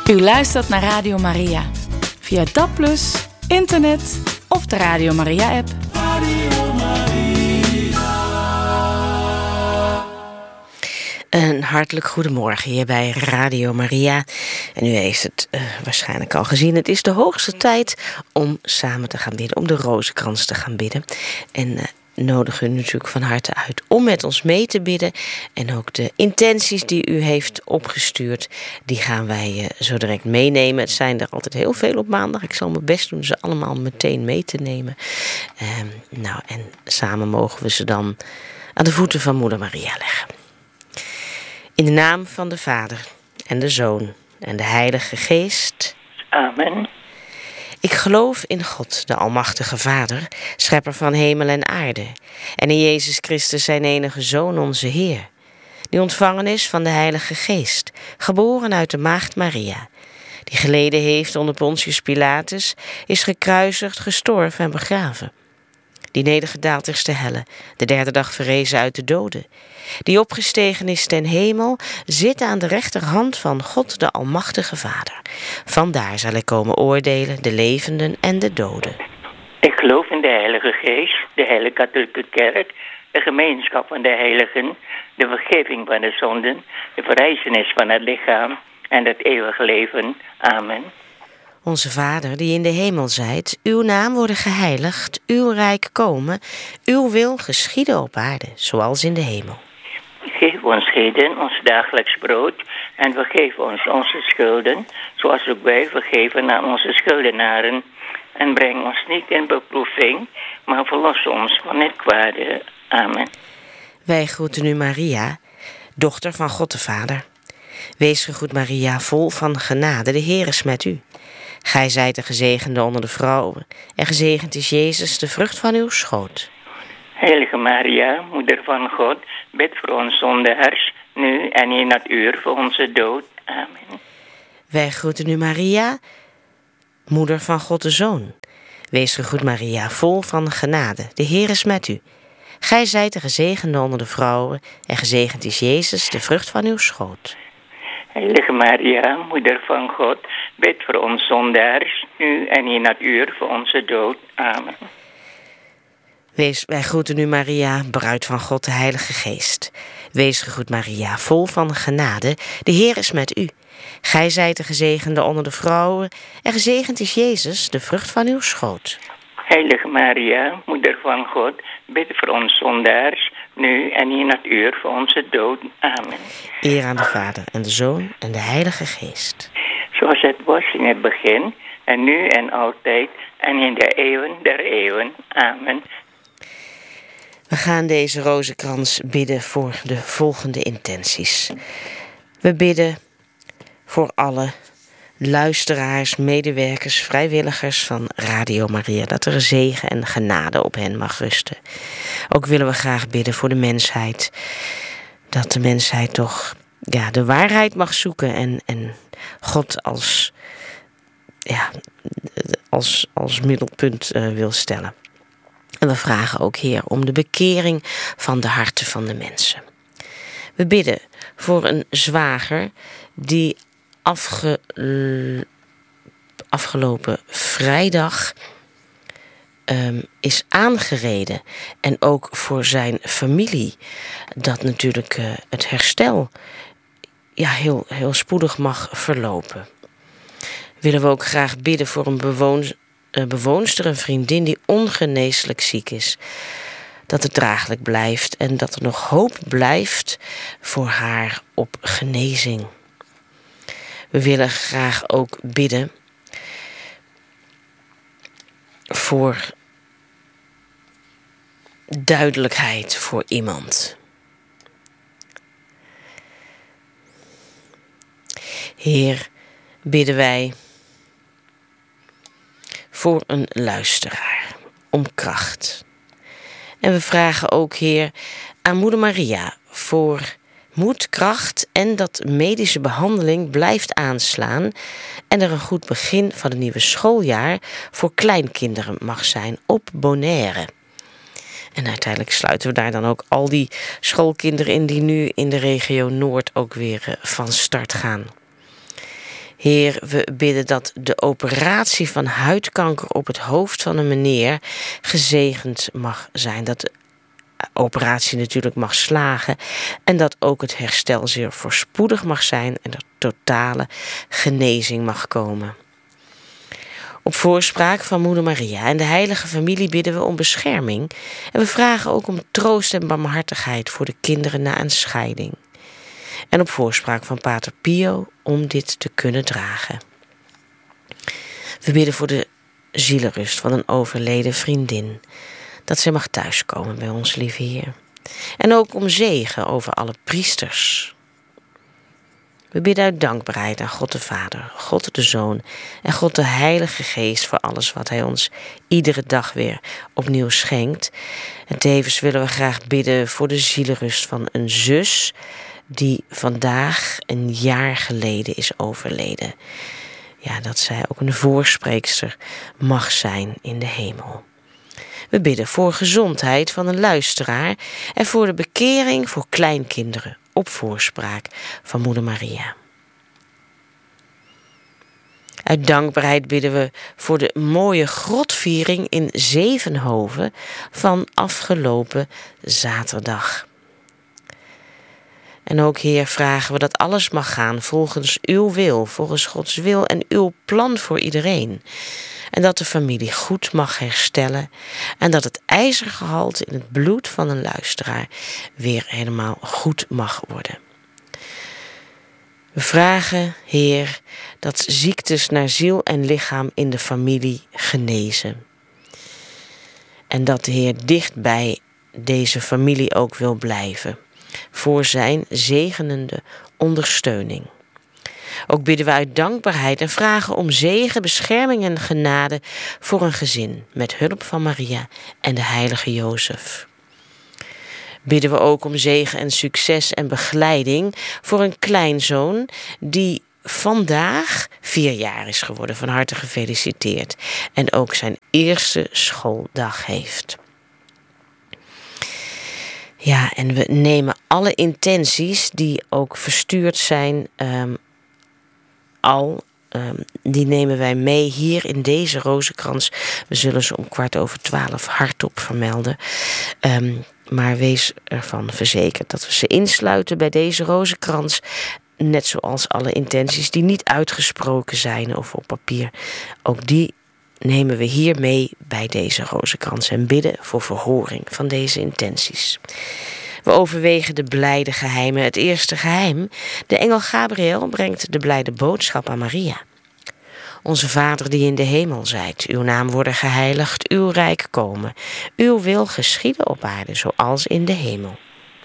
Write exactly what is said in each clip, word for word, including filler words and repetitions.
U luistert naar Radio Maria. Via D A B plus, internet of de Radio Maria-app. Radio Maria. Een hartelijk goedemorgen hier bij Radio Maria. En u heeft het uh, waarschijnlijk al gezien. Het is de hoogste tijd om samen te gaan bidden, om de rozenkrans te gaan bidden. En uh, nodig u natuurlijk van harte uit om met ons mee te bidden. En ook de intenties die u heeft opgestuurd, die gaan wij uh, zo direct meenemen. Het zijn er altijd heel veel op maandag. Ik zal mijn best doen ze allemaal meteen mee te nemen. Uh, nou, en samen mogen we ze dan aan de voeten van Moeder Maria leggen. In de naam van de Vader en de Zoon en de Heilige Geest. Amen. Ik geloof in God, de Almachtige Vader, schepper van hemel en aarde, en in Jezus Christus, zijn enige Zoon, onze Heer, die ontvangen is van de Heilige Geest, geboren uit de Maagd Maria, die geleden heeft onder Pontius Pilatus, is gekruisigd, gestorven en begraven, die nedergedaald is te helle, de derde dag verrezen uit de doden, die opgestegen is ten hemel, zit aan de rechterhand van God de Almachtige Vader. Vandaar zal hij komen oordelen de levenden en de doden. Ik geloof in de Heilige Geest, de Heilige Katholieke Kerk, de gemeenschap van de heiligen, de vergeving van de zonden, de verrijzenis van het lichaam en het eeuwige leven. Amen. Onze Vader, die in de hemel zijt, uw naam worden geheiligd, uw rijk komen, uw wil geschieden op aarde, zoals in de hemel. Geef ons heden ons dagelijks brood en vergeef ons onze schulden, zoals ook wij vergeven aan onze schuldenaren. En breng ons niet in beproeving, maar verlos ons van het kwade. Amen. Wij groeten u Maria, dochter van God de Vader. Wees gegroet Maria, vol van genade, de Heer is met u. Gij zijt de gezegende onder de vrouwen, en gezegend is Jezus, de vrucht van uw schoot. Heilige Maria, Moeder van God, bid voor ons zondaars, nu en in het uur voor onze dood. Amen. Wij groeten u Maria, Moeder van God de Zoon. Wees gegroet Maria, vol van genade, de Heer is met u. Gij zijt de gezegende onder de vrouwen, en gezegend is Jezus, de vrucht van uw schoot. Heilige Maria, Moeder van God, bid voor ons zondaars, nu en in het uur voor onze dood. Amen. Wees, wij groeten u Maria, bruid van God, de Heilige Geest. Wees gegroet Maria, vol van genade, de Heer is met u. Gij zijt de gezegende onder de vrouwen, en gezegend is Jezus, de vrucht van uw schoot. Heilige Maria, Moeder van God, bid voor ons zondaars, nu en in het uur voor onze dood. Amen. Eer aan de Vader en de Zoon en de Heilige Geest. Zoals het was in het begin, en nu en altijd, en in de eeuwen der eeuwen. Amen. We gaan deze rozenkrans bidden voor de volgende intenties. We bidden voor alle luisteraars, medewerkers, vrijwilligers van Radio Maria, dat er zegen en genade op hen mag rusten. Ook willen we graag bidden voor de mensheid, dat de mensheid toch ja, de waarheid mag zoeken en, en God als, ja, als, als middelpunt uh, wil stellen. En we vragen ook, Heer, om de bekering van de harten van de mensen. We bidden voor een zwager die afge, afgelopen vrijdag um, is aangereden. En ook voor zijn familie, dat natuurlijk uh, het herstel ja, heel, heel spoedig mag verlopen. Willen we ook graag bidden voor een bewoon, uh, bewoonster, een vriendin die ongeneeslijk ziek is. Dat het draaglijk blijft en dat er nog hoop blijft voor haar op genezing. We willen graag ook bidden voor duidelijkheid voor iemand. Heer, bidden wij voor een luisteraar om kracht. En we vragen ook, Heer, aan Moeder Maria voor moed, kracht en dat medische behandeling blijft aanslaan en er een goed begin van het nieuwe schooljaar voor kleinkinderen mag zijn op Bonaire. En uiteindelijk sluiten we daar dan ook al die schoolkinderen in die nu in de regio Noord ook weer van start gaan. Heer, we bidden dat de operatie van huidkanker op het hoofd van een meneer gezegend mag zijn. Dat de operatie natuurlijk mag slagen en dat ook het herstel zeer voorspoedig mag zijn en er totale genezing mag komen. Op voorspraak van Moeder Maria en de heilige familie bidden we om bescherming en we vragen ook om troost en barmhartigheid voor de kinderen na een scheiding. En op voorspraak van Pater Pio om dit te kunnen dragen. We bidden voor de zielenrust van een overleden vriendin. Dat zij mag thuiskomen bij ons, lieve Heer. En ook om zegen over alle priesters. We bidden uit dankbaarheid aan God de Vader, God de Zoon en God de Heilige Geest voor alles wat Hij ons iedere dag weer opnieuw schenkt. En tevens willen we graag bidden voor de zielenrust van een zus die vandaag een jaar geleden is overleden. Ja, dat zij ook een voorspreekster mag zijn in de hemel. We bidden voor gezondheid van een luisteraar en voor de bekering voor kleinkinderen op voorspraak van Moeder Maria. Uit dankbaarheid bidden we voor de mooie grotviering in Zevenhoven van afgelopen zaterdag. En ook, Heer, vragen we dat alles mag gaan volgens uw wil, volgens Gods wil en uw plan voor iedereen. En dat de familie goed mag herstellen en dat het ijzergehalte in het bloed van een luisteraar weer helemaal goed mag worden. We vragen, Heer, dat ziektes naar ziel en lichaam in de familie genezen. En dat de Heer dicht bij deze familie ook wil blijven, voor zijn zegenende ondersteuning. Ook bidden we uit dankbaarheid en vragen om zegen, bescherming en genade voor een gezin met hulp van Maria en de heilige Jozef. Bidden we ook om zegen en succes en begeleiding voor een kleinzoon die vandaag vier jaar is geworden. Van harte gefeliciteerd. En ook zijn eerste schooldag heeft. Ja, en we nemen alle intenties die ook verstuurd zijn um, al, um, die nemen wij mee hier in deze rozenkrans. We zullen ze om kwart over twaalf hardop vermelden. Um, maar wees ervan verzekerd dat we ze insluiten bij deze rozenkrans. Net zoals alle intenties die niet uitgesproken zijn of op papier. Ook die nemen we hier mee bij deze rozenkrans en bidden voor verhoring van deze intenties. We overwegen de blijde geheimen. Het eerste geheim. De engel Gabriel brengt de blijde boodschap aan Maria. Onze Vader die in de hemel zijt, uw naam worden geheiligd, uw rijk komen. Uw wil geschieden op aarde, zoals in de hemel.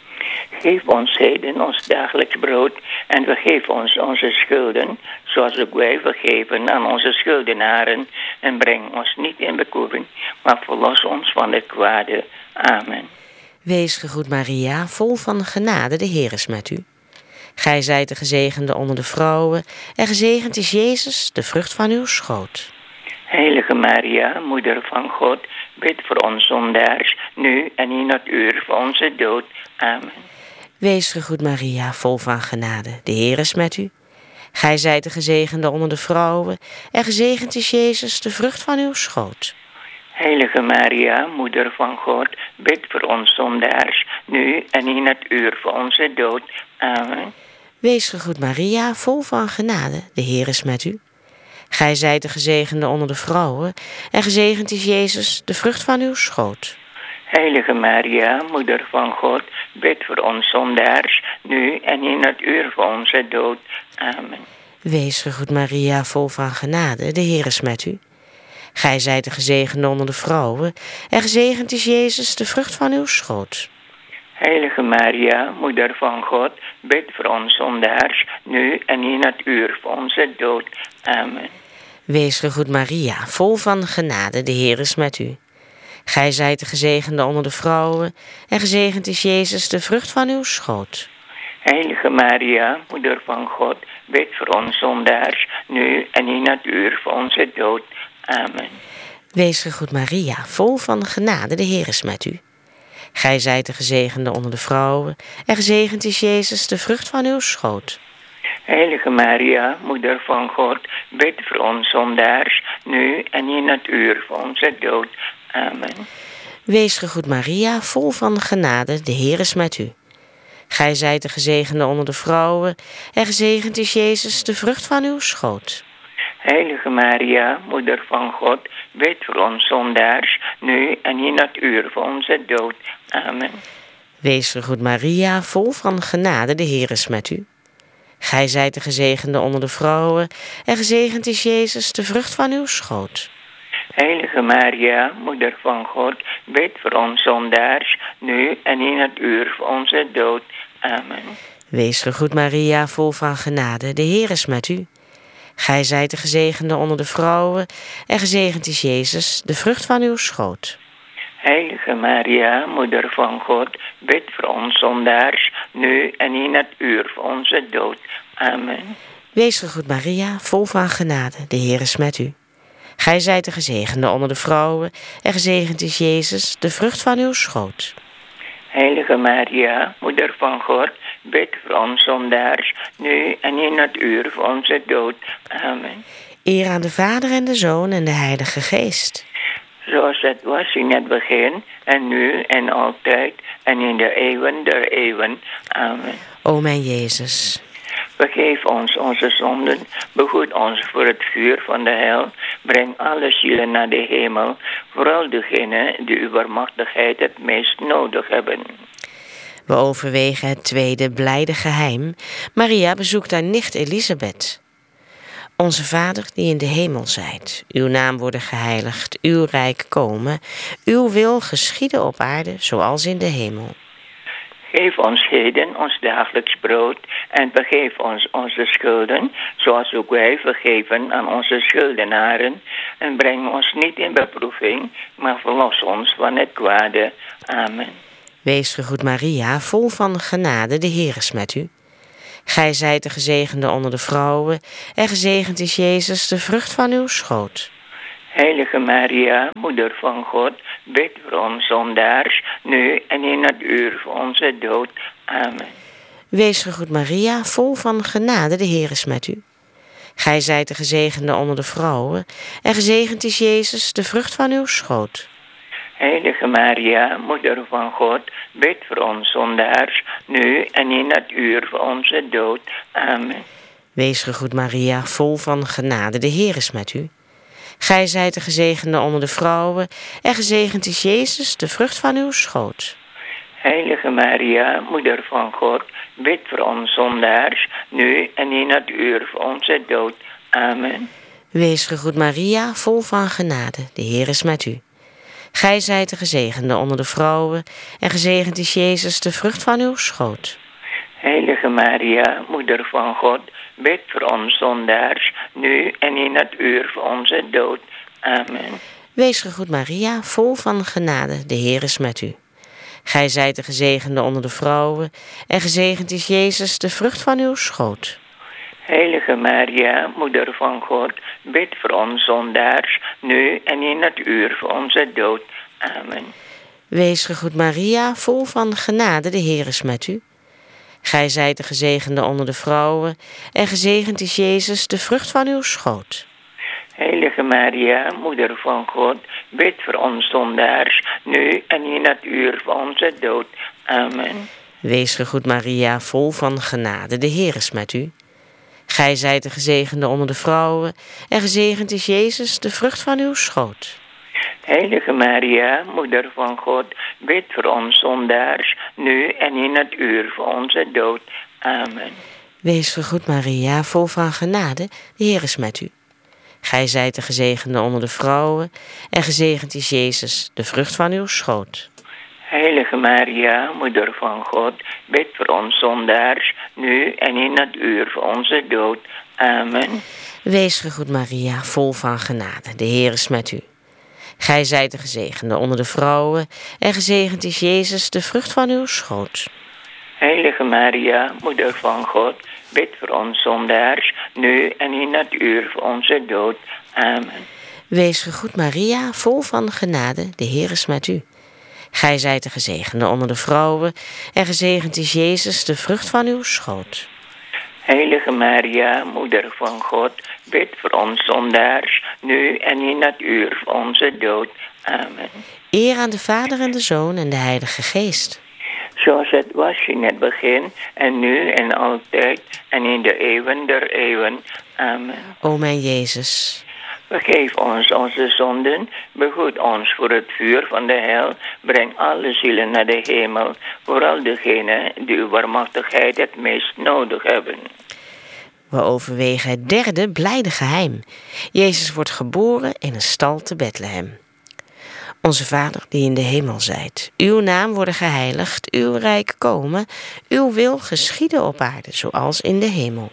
Geef ons heden ons dagelijks brood en vergeef ons onze schulden, zoals ook wij vergeven aan onze schuldenaren. En breng ons niet in beproeving, maar verlos ons van de kwade. Amen. Wees gegroet Maria, vol van genade, de Heer is met u. Gij zijt de gezegende onder de vrouwen, en gezegend is Jezus, de vrucht van uw schoot. Heilige Maria, moeder van God, bid voor ons zondaars, nu en in het uur van onze dood. Amen. Wees gegroet Maria, vol van genade, de Heer is met u. Gij zijt de gezegende onder de vrouwen, en gezegend is Jezus, de vrucht van uw schoot. Heilige Maria, moeder van God, bid voor ons zondaars, nu en in het uur van onze dood. Amen. Wees gegroet Maria, vol van genade, de Heer is met u. Gij zijt de gezegende onder de vrouwen, en gezegend is Jezus, de vrucht van uw schoot. Heilige Maria, moeder van God, bid voor ons zondaars, nu en in het uur van onze dood. Amen. Wees gegroet Maria, vol van genade, de Heer is met u. Gij zijt de gezegende onder de vrouwen, en gezegend is Jezus, de vrucht van uw schoot. Heilige Maria, moeder van God, bid voor ons zondaars, nu en in het uur van onze dood. Amen. Wees gegroet Maria, vol van genade, de Heer is met u. Gij zijt de gezegende onder de vrouwen, en gezegend is Jezus, de vrucht van uw schoot. Heilige Maria, moeder van God, bid voor ons zondaars, nu en in het uur van onze dood. Amen. Wees gegroet Maria, vol van genade, de Heer is met u. Gij zijt de gezegende onder de vrouwen, en gezegend is Jezus, de vrucht van uw schoot. Heilige Maria, Moeder van God, bid voor ons zondaars, nu en in het uur van onze dood. Amen. Wees gegroet Maria, vol van genade, de Heer is met u. Gij zijt de gezegende onder de vrouwen, en gezegend is Jezus, de vrucht van uw schoot. Heilige Maria, Moeder van God, bid voor ons zondaars, nu en in het uur van onze dood. Amen. Wees gegroet Maria, vol van genade, de Heer is met u. Gij zijt de gezegende onder de vrouwen, en gezegend is Jezus, de vrucht van uw schoot. Heilige Maria, Moeder van God, bid voor ons zondaars, nu en in het uur van onze dood. Amen. Wees gegroet Maria, vol van genade, de Heer is met u. Gij zijt de gezegende onder de vrouwen, en gezegend is Jezus, de vrucht van uw schoot. Heilige Maria, Moeder van God, bid voor ons zondaars, nu en in het uur van onze dood. Amen. Wees gegroet Maria, vol van genade, de Heer is met u. Gij zijt de gezegende onder de vrouwen, en gezegend is Jezus, de vrucht van uw schoot. Heilige Maria, Moeder van God, bid voor ons zondaars, nu en in het uur van onze dood. Amen. Eer aan de Vader en de Zoon en de Heilige Geest. Zoals het was in het begin, en nu en altijd, en in de eeuwen der eeuwen. Amen. O mijn Jezus. Vergeef ons onze zonden, behoed ons voor het vuur van de hel, breng alle zielen naar de hemel, vooral degenen die uw barmhartigheid het meest nodig hebben. We overwegen het tweede blijde geheim. Maria bezoekt haar nicht Elisabeth. Onze Vader die in de hemel zijt, uw naam worden geheiligd, uw rijk komen, uw wil geschieden op aarde zoals in de hemel. Geef ons heden ons dagelijks brood en vergeef ons onze schulden, zoals ook wij vergeven aan onze schuldenaren. En breng ons niet in beproeving, maar verlos ons van het kwade. Amen. Wees gegroet Maria, vol van genade, de Heer is met u. Gij zijt de gezegende onder de vrouwen, en gezegend is Jezus, de vrucht van uw schoot. Heilige Maria, Moeder van God, bid voor ons zondaars, nu en in het uur van onze dood. Amen. Wees gegroet Maria, vol van genade, de Heer is met u. Gij zijt de gezegende onder de vrouwen, en gezegend is Jezus, de vrucht van uw schoot. Heilige Maria, Moeder van God, bid voor ons zondaars, nu en in het uur van onze dood. Amen. Wees gegroet Maria, vol van genade, de Heer is met u. Gij zijt de gezegende onder de vrouwen, en gezegend is Jezus, de vrucht van uw schoot. Heilige Maria, Moeder van God, bid voor ons zondaars, nu en in het uur van onze dood. Amen. Wees gegroet Maria, vol van genade, de Heer is met u. Gij zijt de gezegende onder de vrouwen, en gezegend is Jezus, de vrucht van uw schoot. Heilige Maria, Moeder van God, bid voor ons zondaars, nu en in het uur van onze dood. Amen. Wees gegroet Maria, vol van genade, de Heer is met u. Gij zijt de gezegende onder de vrouwen, en gezegend is Jezus, de vrucht van uw schoot. Heilige Maria, Moeder van God, bid voor ons zondaars, nu en in het uur van onze dood. Amen. Wees gegroet Maria, vol van genade, de Heer is met u. Gij zijt de gezegende onder de vrouwen, en gezegend is Jezus, de vrucht van uw schoot. Heilige Maria, Moeder van God, bid voor ons zondaars, nu en in het uur van onze dood. Amen. Wees gegroet Maria, vol van genade, de Heer is met u. Gij zijt de gezegende onder de vrouwen, en gezegend is Jezus, de vrucht van uw schoot. Heilige Maria, Moeder van God, bid voor ons zondaars, nu en in het uur van onze dood. Amen. Wees gegroet Maria, vol van genade, de Heer is met u. Gij zijt de gezegende onder de vrouwen, en gezegend is Jezus, de vrucht van uw schoot. Heilige Maria, Moeder van God, bid voor ons zondaars, nu en in het uur van onze dood. Amen. Wees gegroet Maria, vol van genade, de Heer is met u. Gij zijt de gezegende onder de vrouwen, en gezegend is Jezus, de vrucht van uw schoot. Heilige Maria, Moeder van God, bid voor ons zondaars, nu en in het uur van onze dood. Amen. Wees gegroet Maria, vol van genade, de Heer is met u. Gij zijt de gezegende onder de vrouwen, en gezegend is Jezus, de vrucht van uw schoot. Heilige Maria, Moeder van God, bid voor ons zondaars, nu en in het uur van onze dood. Amen. Eer aan de Vader en de Zoon en de Heilige Geest. Zoals het was in het begin, en nu en altijd, en in de eeuwen der eeuwen. Amen. O mijn Jezus. Vergeef ons onze zonden, behoed ons voor het vuur van de hel, breng alle zielen naar de hemel, vooral degenen die uw barmhartigheid het meest nodig hebben. We overwegen het derde blijde geheim. Jezus wordt geboren in een stal te Bethlehem. Onze Vader die in de hemel zijt, uw naam worden geheiligd, uw rijk komen, uw wil geschieden op aarde, zoals in de hemel.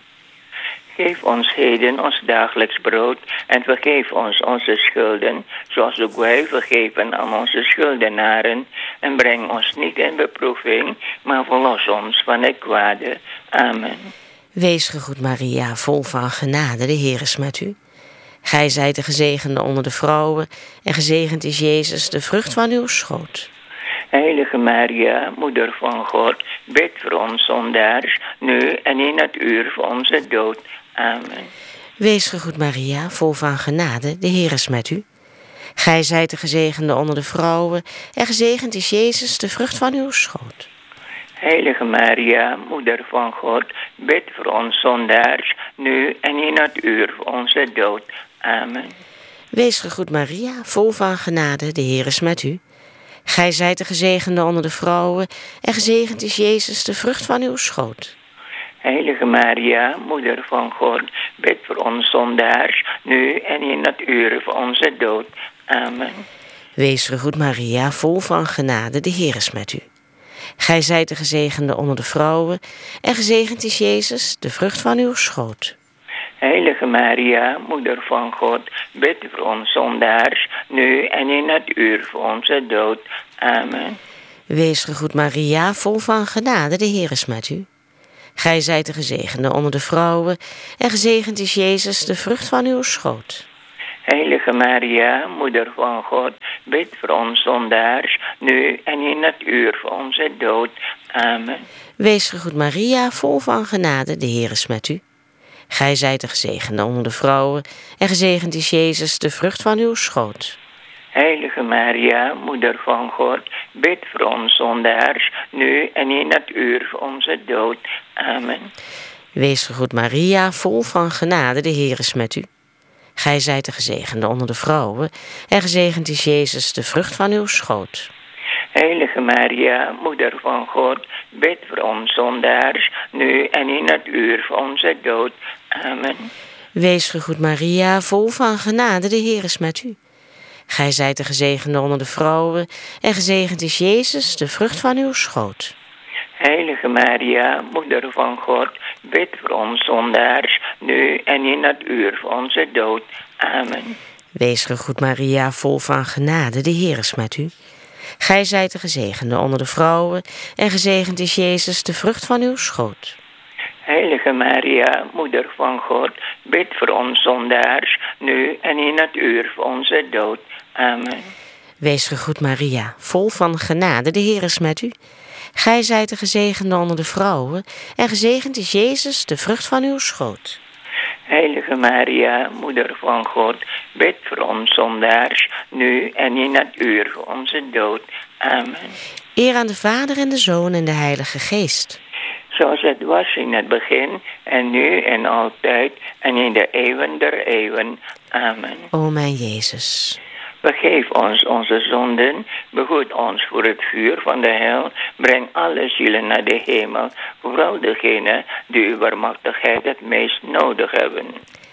Geef ons heden ons dagelijks brood en vergeef ons onze schulden, zoals ook wij vergeven aan onze schuldenaren. En breng ons niet in beproeving, maar verlos ons van het kwade. Amen. Wees gegroet Maria, vol van genade, de Heer is met u. Gij zijt de gezegende onder de vrouwen, en gezegend is Jezus, de vrucht van uw schoot. Heilige Maria, Moeder van God, bid voor ons zondaars, nu en in het uur van onze dood. Amen. Wees gegroet Maria, vol van genade, de Heer is met u. Gij zijt de gezegende onder de vrouwen, en gezegend is Jezus, de vrucht van uw schoot. Heilige Maria, Moeder van God, bid voor ons zondaars, nu en in het uur van onze dood. Amen. Wees gegroet Maria, vol van genade, de Heer is met u. Gij zijt de gezegende onder de vrouwen, en gezegend is Jezus, de vrucht van uw schoot. Heilige Maria, Moeder van God, bid voor ons zondaars, nu en in het uur van onze dood. Amen. Wees gegroet Maria, vol van genade, de Heer is met u. Gij zijt de gezegende onder de vrouwen, en gezegend is Jezus, de vrucht van uw schoot. Heilige Maria, Moeder van God, bid voor ons zondaars, nu en in het uur van onze dood. Amen. Wees gegroet Maria, vol van genade, de Heer is met u. Gij zijt de gezegende onder de vrouwen, en gezegend is Jezus, de vrucht van uw schoot. Heilige Maria, Moeder van God, bid voor ons zondaars, nu en in het uur van onze dood. Amen. Wees gegroet Maria, vol van genade, de Heer is met u. Gij zijt de gezegende onder de vrouwen, en gezegend is Jezus, de vrucht van uw schoot. Heilige Maria, Moeder van God, bid voor ons zondaars, nu en in het uur van onze dood. Amen. Wees gegroet Maria, vol van genade, de Heer is met u. Gij zijt de gezegende onder de vrouwen, en gezegend is Jezus, de vrucht van uw schoot. Heilige Maria, Moeder van God, bid voor ons zondaars, nu en in het uur van onze dood. Amen. Wees gegroet Maria, vol van genade, de Heer is met u. Gij zijt de gezegende onder de vrouwen, en gezegend is Jezus, de vrucht van uw schoot. Heilige Maria, Moeder van God, bid voor ons zondaars, nu en in het uur van onze dood. Amen. Wees gegroet Maria, vol van genade, de Heer is met u. Gij zijt de gezegende onder de vrouwen, en gezegend is Jezus, de vrucht van uw schoot. Heilige Maria, Moeder van God, bid voor ons zondaars, nu en in het uur van onze dood. Amen. Wees gegroet Maria, vol van genade, de Heer is met u. Gij zijt de gezegende onder de vrouwen, en gezegend is Jezus, de vrucht van uw schoot. Heilige Maria, Moeder van God, bid voor ons zondaars, nu en in het uur van onze dood. Amen. Eer aan de Vader en de Zoon en de Heilige Geest. Zoals het was in het begin, en nu en altijd, en in de eeuwen der eeuwen. Amen. O mijn Jezus. Vergeef ons onze zonden, behoed ons voor het vuur van de hel, breng alle zielen naar de hemel, vooral degenen die uw barmhartigheid het meest nodig hebben.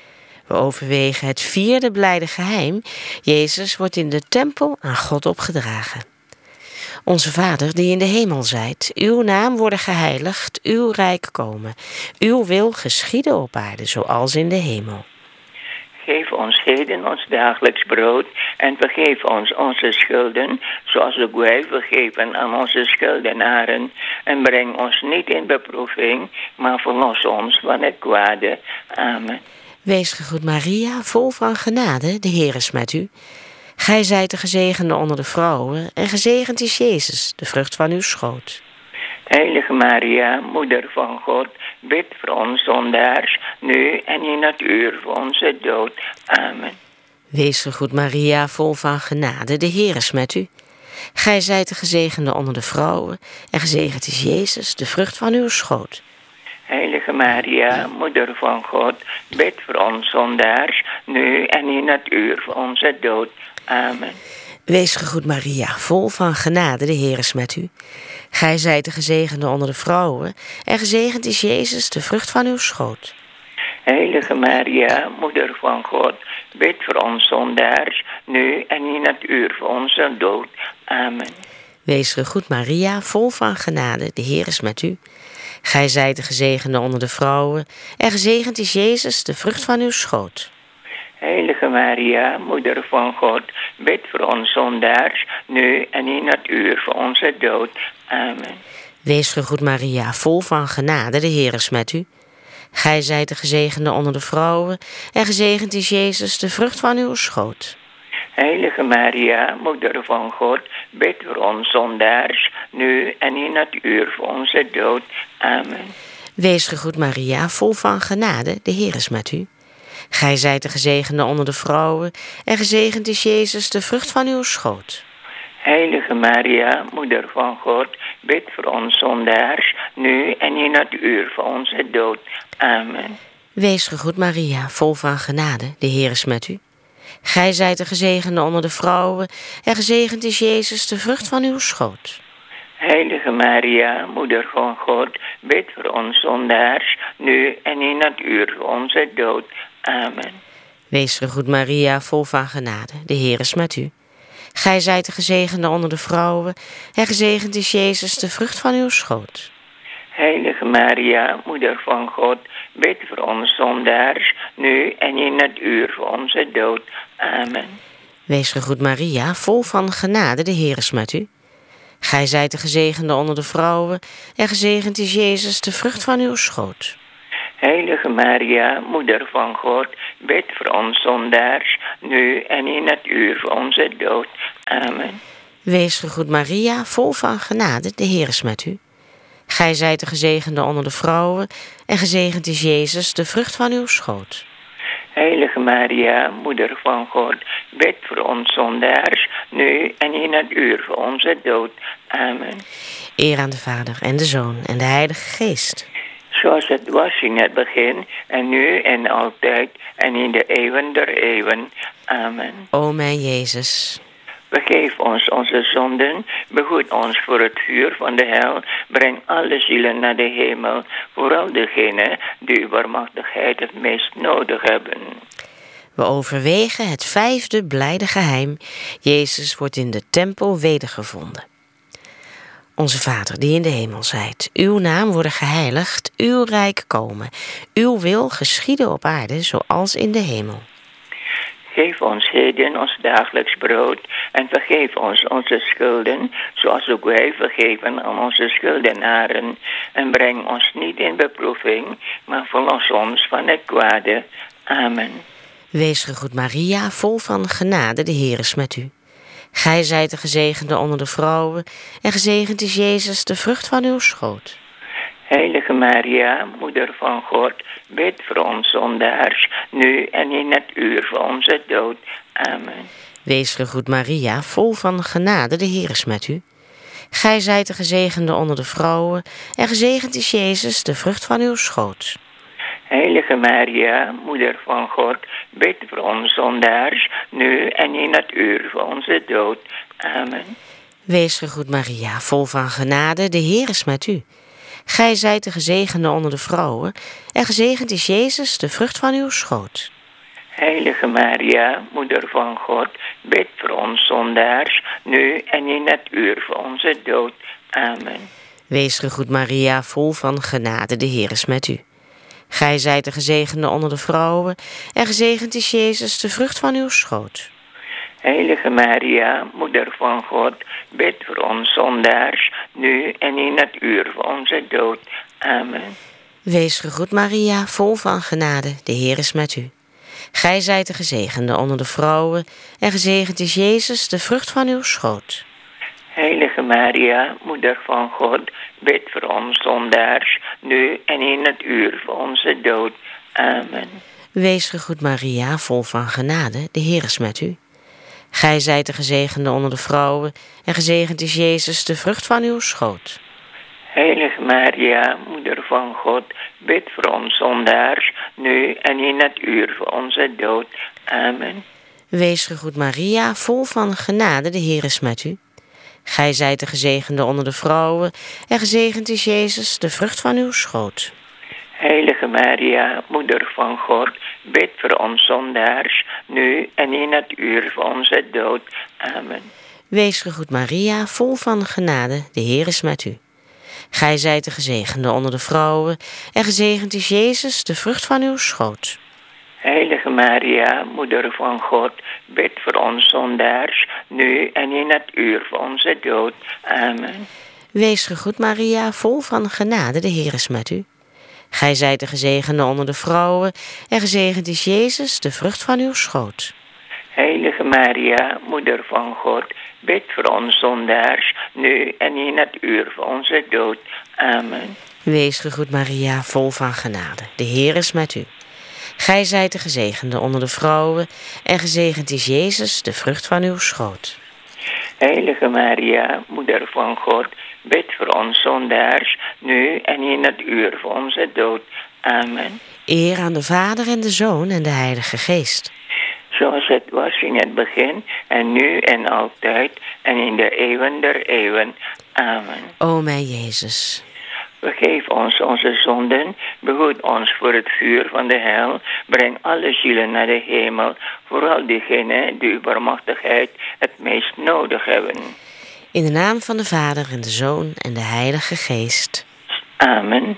We overwegen het vierde blijde geheim. Jezus wordt in de tempel aan God opgedragen. Onze Vader die in de hemel zijt, uw naam worden geheiligd, uw rijk komen. Uw wil geschieden op aarde, zoals in de hemel. Geef ons heden ons dagelijks brood en vergeef ons onze schulden, zoals ook wij vergeven aan onze schuldenaren. En breng ons niet in beproeving, maar verlos ons van het kwade. Amen. Wees gegroet Maria, vol van genade, de Heer is met u. Gij zijt de gezegende onder de vrouwen, en gezegend is Jezus, de vrucht van uw schoot. Heilige Maria, Moeder van God, bid voor ons zondaars, nu en in het uur van onze dood. Amen. Wees gegroet Maria, vol van genade, de Heer is met u. Gij zijt de gezegende onder de vrouwen, en gezegend is Jezus, de vrucht van uw schoot. Heilige Maria, Moeder van God, bid voor ons zondaars, nu en in het uur van onze dood. Amen. Wees gegroet Maria, vol van genade, de Heer is met u. Gij zijt de gezegende onder de vrouwen, en gezegend is Jezus, de vrucht van uw schoot. Heilige Maria, Moeder van God, bid voor ons zondaars, nu en in het uur van onze dood. Amen. Wees gegroet Maria, vol van genade, de Heer is met u. Gij zijt de gezegende onder de vrouwen, en gezegend is Jezus, de vrucht van uw schoot. Heilige Maria, Moeder van God, bid voor ons zondaars, nu en in het uur van onze dood. Amen. Wees gegroet Maria, vol van genade, de Heer is met u. Gij zijt de gezegende onder de vrouwen, en gezegend is Jezus, de vrucht van uw schoot. Heilige Maria, Moeder van God, bid voor ons zondaars, nu en in het uur van onze dood. Amen. Wees gegroet Maria, vol van genade, de Heer is met u. Gij zijt de gezegende onder de vrouwen, en gezegend is Jezus, de vrucht van uw schoot. Heilige Maria, Moeder van God, bid voor ons zondaars, nu en in het uur van onze dood. Amen. Wees gegroet Maria, vol van genade, de Heer is met u. Gij zijt de gezegende onder de vrouwen, en gezegend is Jezus, de vrucht van uw schoot. Heilige Maria, Moeder van God, bid voor ons zondaars, nu en in het uur van onze dood. Amen. Wees gegroet Maria, vol van genade, de Heer is met u. Gij zijt de gezegende onder de vrouwen, en gezegend is Jezus, de vrucht van uw schoot. Heilige Maria, Moeder van God, bid voor ons zondaars, nu en in het uur van onze dood. Amen. Wees gegroet Maria, vol van genade, de Heer is met u. Gij zijt de gezegende onder de vrouwen, en gezegend is Jezus, de vrucht van uw schoot. Heilige Maria, Moeder van God, bid voor ons zondaars, nu en in het uur van onze dood. Amen. Wees gegroet Maria, vol van genade, de Heer is met u. Gij zijt de gezegende onder de vrouwen, en gezegend is Jezus, de vrucht van uw schoot. Heilige Maria, Moeder van God, bid voor ons zondaars, nu en in het uur van onze dood. Amen. Eer aan de Vader en de Zoon en de Heilige Geest. Zoals het was in het begin, en nu en altijd, en in de eeuwen der eeuwen. Amen. O mijn Jezus. Vergeef ons onze zonden, behoed ons voor het vuur van de hel, breng alle zielen naar de hemel, vooral degenen die uw barmhartigheid het meest nodig hebben. We overwegen het vijfde blijde geheim. Jezus wordt in de tempel wedergevonden. Onze Vader die in de hemel zijt, uw naam worden geheiligd, uw rijk komen. Uw wil geschieden op aarde zoals in de hemel. Geef ons heden ons dagelijks brood en vergeef ons onze schulden, zoals ook wij vergeven aan onze schuldenaren. En breng ons niet in beproeving, maar verlos ons van het kwade. Amen. Wees gegroet Maria, vol van genade, de Heer is met u. Gij zijt de gezegende onder de vrouwen, en gezegend is Jezus, de vrucht van uw schoot. Heilige Maria, Moeder van God, bid voor ons zondaars, nu en in het uur van onze dood. Amen. Wees gegroet Maria, vol van genade, de Heer is met u. Gij zijt de gezegende onder de vrouwen, en gezegend is Jezus, de vrucht van uw schoot. Heilige Maria, Moeder van God, bid voor ons zondaars, nu en in het uur van onze dood. Amen. Wees gegroet Maria, vol van genade, de Heer is met u. Gij zijt de gezegende onder de vrouwen, en gezegend is Jezus, de vrucht van uw schoot. Heilige Maria, Moeder van God, bid voor ons zondaars, nu en in het uur van onze dood. Amen. Wees gegroet Maria, vol van genade, de Heer is met u. Gij zijt de gezegende onder de vrouwen, en gezegend is Jezus, de vrucht van uw schoot. Heilige Maria, Moeder van God, bid voor ons zondaars, nu en in het uur van onze dood. Amen. Wees gegroet Maria, vol van genade, de Heer is met u. Gij zijt de gezegende onder de vrouwen, en gezegend is Jezus, de vrucht van uw schoot. Heilige Maria, Moeder van God, bid voor ons zondaars, nu en in het uur van onze dood. Amen. Wees gegroet Maria, vol van genade, de Heer is met u. Gij zijt de gezegende onder de vrouwen, en gezegend is Jezus, de vrucht van uw schoot. Heilige Maria, Moeder van God, bid voor ons zondaars, nu en in het uur van onze dood. Amen. Wees gegroet Maria, vol van genade, de Heer is met u. Gij zijt de gezegende onder de vrouwen, en gezegend is Jezus, de vrucht van uw schoot. Heilige Maria, Moeder van God, bid voor ons zondaars, nu en in het uur van onze dood. Amen. Wees gegroet Maria, vol van genade, de Heer is met u. Gij zijt de gezegende onder de vrouwen, en gezegend is Jezus, de vrucht van uw schoot. Heilige Maria, Moeder van God, bid voor ons zondaars, nu en in het uur van onze dood. Amen. Wees gegroet Maria, vol van genade, de Heer is met u. Gij zijt de gezegende onder de vrouwen, en gezegend is Jezus, de vrucht van uw schoot. Heilige Maria, Moeder van God, bid voor ons zondaars, nu en in het uur van onze dood. Amen. Wees gegroet Maria, vol van genade, de Heer is met u. Gij zijt de gezegende onder de vrouwen, en gezegend is Jezus, de vrucht van uw schoot. Heilige Maria, Moeder van God, bid voor ons zondaars, nu en in het uur van onze dood. Amen. Eer aan de Vader en de Zoon en de Heilige Geest. Zoals het was in het begin, en nu en altijd, en in de eeuwen der eeuwen. Amen. O mijn Jezus. Vergeef ons onze zonden, behoed ons voor het vuur van de hel, breng alle zielen naar de hemel, vooral diegenen die uw barmhartigheid het meest nodig hebben. In de naam van de Vader en de Zoon en de Heilige Geest. Amen.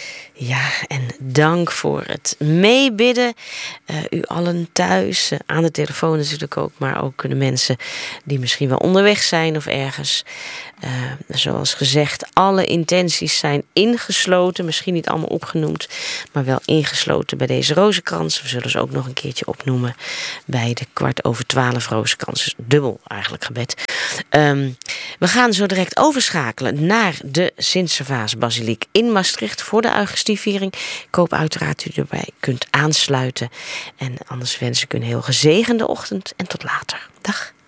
Ja, en dank voor het meebidden. Uh, u allen thuis, uh, aan de telefoon natuurlijk ook, maar ook kunnen mensen die misschien wel onderweg zijn of ergens. Uh, zoals gezegd, alle intenties zijn ingesloten, misschien niet allemaal opgenoemd, maar wel ingesloten bij deze rozenkrans. We zullen ze ook nog een keertje opnoemen bij de kwart over twaalf rozenkrans. Dus dubbel eigenlijk gebed. Um, we gaan zo direct overschakelen naar de Sint-Servaas-basiliek in Maastricht voor de Eucharistieviering. Ik hoop uiteraard u erbij kunt aansluiten. En anders wens ik u een heel gezegende ochtend en tot later. Dag.